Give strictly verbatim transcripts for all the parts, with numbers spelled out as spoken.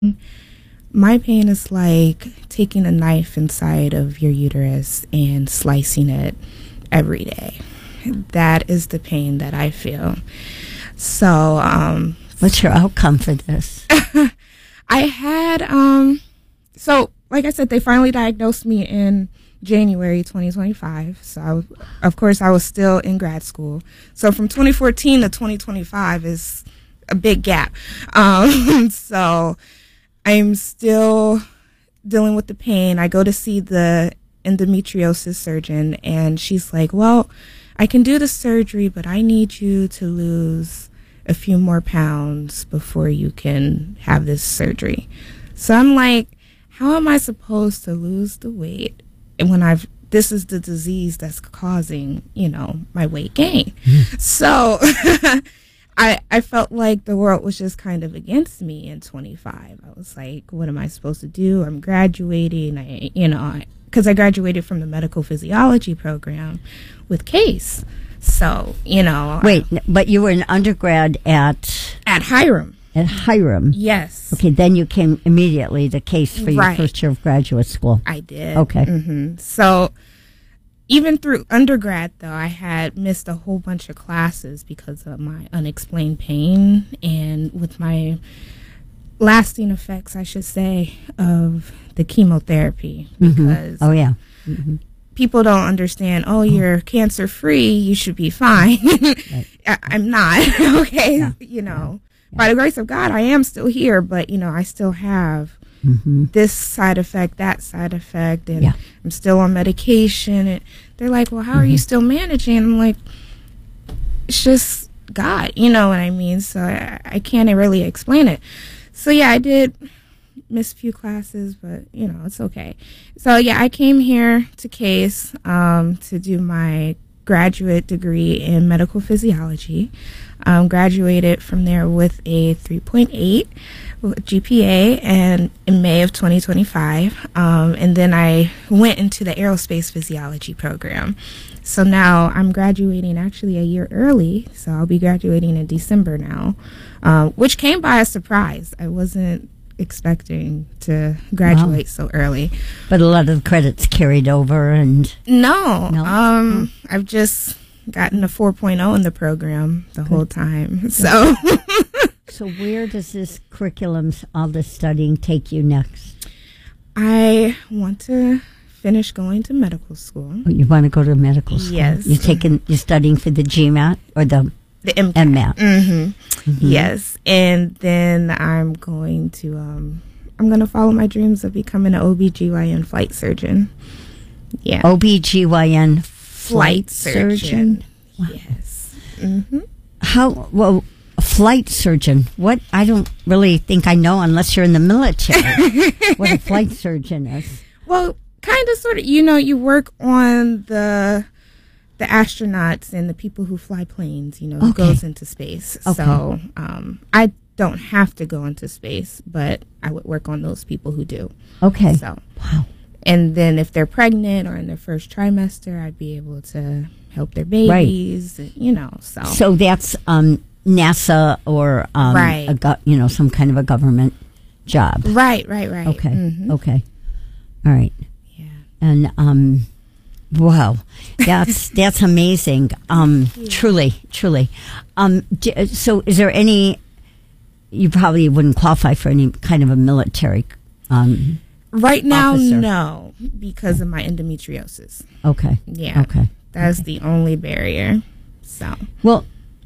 My pain is like taking a knife inside of your uterus and slicing it every day. That is the pain that I feel. So, um, what's your outcome for this? I had, um, so like I said, they finally diagnosed me in January twenty twenty-five. So, I, of course, I was still in grad school. So, from twenty fourteen to twenty twenty-five is a big gap. Um, so, I'm still dealing with the pain. I go to see the endometriosis surgeon, and she's like, well, I can do the surgery, but I need you to lose a few more pounds before you can have this surgery. So I'm like, how am I supposed to lose the weight when I've, this is the disease that's causing, you know, my weight gain? Mm. So I I felt like the world was just kind of against me in twenty-five. I was like, what am I supposed to do? I'm graduating. I, you know, because I, I graduated from the medical physiology program with CASE. So, you know. Wait, I, but you were an undergrad at? At Hiram. At Hiram? Yes. Okay, then you came immediately to CASE for your right. first year of graduate school. I did. Okay. Mm-hmm. So, even through undergrad, though, I had missed a whole bunch of classes because of my unexplained pain and with my lasting effects, I should say, of the chemotherapy. Because mm-hmm. Oh, yeah. Mm-hmm. people don't understand, oh, you're cancer free, you should be fine. Right. I, I'm not, okay? Yeah. You know, yeah. By the grace of God, I am still here, but, you know, I still have mm-hmm. this side effect, that side effect, and yeah. I'm still on medication. And they're like, well, how mm-hmm. are you still managing? I'm like, it's just God, you know what I mean? So I, I can't really explain it. So, yeah, I did miss a few classes, but, you know, it's okay. So, yeah, I came here to CASE um, to do my graduate degree in medical physiology. Um, graduated from there with a three point eight G P A and in May of twenty twenty-five. Um, and then I went into the aerospace physiology program. So now I'm graduating actually a year early. So I'll be graduating in December now, um, which came by a surprise. I wasn't expecting to graduate wow. so early. But a lot of the credits carried over and... No. no? Um, oh. I've just gotten a four point oh in the program the Good. whole time. So... So where does this curriculum, all this studying, take you next? I want to finish going to medical school. Oh, you want to go to medical school? Yes. You're taking, you're studying for the GMAT or the, the MCAT? MCAT. Mm-hmm. Mm-hmm. Yes. And then I'm going to, um, I'm going to follow my dreams of becoming an O B G Y N flight surgeon. Yeah. O B G Y N flight, flight surgeon. surgeon. Wow. Yes. Mm-hmm. How, well... Flight surgeon. What? I don't really think I know unless you're in the military what a flight surgeon is. Well, kind of, sort of. You know, you work on the the astronauts and the people who fly planes. You know, who okay. goes into space. Okay. So um, I don't have to go into space, but I would work on those people who do. Okay. So wow. And then if they're pregnant or in their first trimester, I'd be able to help their babies. Right. You know, so so that's um. NASA or um, right. a go- you know, some kind of a government job. Right, right, right. Okay, mm-hmm. okay, all right. Yeah, and um, wow, that's that's amazing. Um, truly, truly. Um, d- so is there any? You probably wouldn't qualify for any kind of a military. Um, right now, officer. no, because of my endometriosis. Okay. Yeah. Okay. That's okay. the only barrier. So well.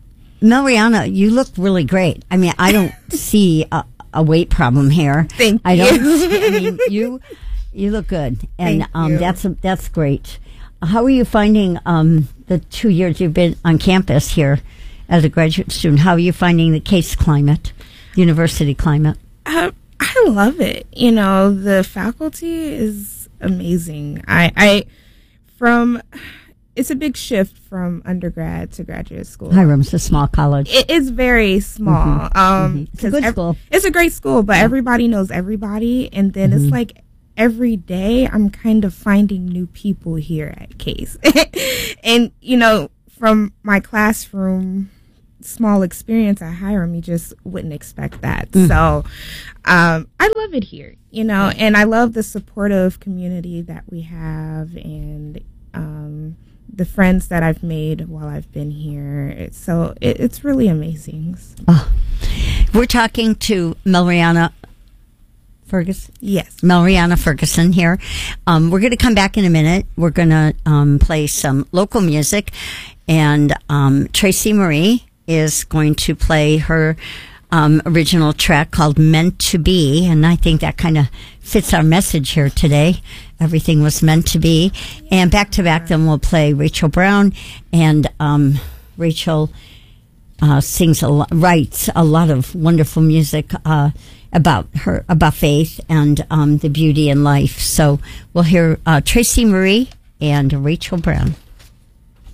Mariana, you look really great. I mean, I don't see a, a weight problem here. Thank I you. don't. See, I mean, you you look good, and Thank um, you. that's that's great. How are you finding um, the two years you've been on campus here as a graduate student? How are you finding the CASE climate, university climate? Uh, I love it. You know, the faculty is amazing. I, I from. It's a big shift from undergrad to graduate school. Hiram's a small college. It is very small. Mm-hmm. Um, mm-hmm. It's a good ev- school. It's a great school, but yeah. everybody knows everybody. And then mm-hmm. it's like every day I'm kind of finding new people here at CASE. And, you know, from my classroom small experience at Hiram, you just wouldn't expect that. Mm. So um, I love it here, you know, and I love the supportive community that we have, and um, the friends that I've made while I've been here. It's, so it, it's really amazing. Oh. We're talking to Melriana Ferguson? Yes. Melriana Ferguson here. Um, we're going to come back in a minute. We're going to um, play some local music, and um, Tracy Marie is going to play her um, original track called Meant to Be, and I think that kind of fits our message here today. Everything was meant to be. And back to back, then we'll play Rachel Brown, and um, Rachel uh, sings a lot, writes a lot of wonderful music uh, about her, about faith and um, the beauty in life. So we'll hear uh, Tracy Marie and Rachel Brown.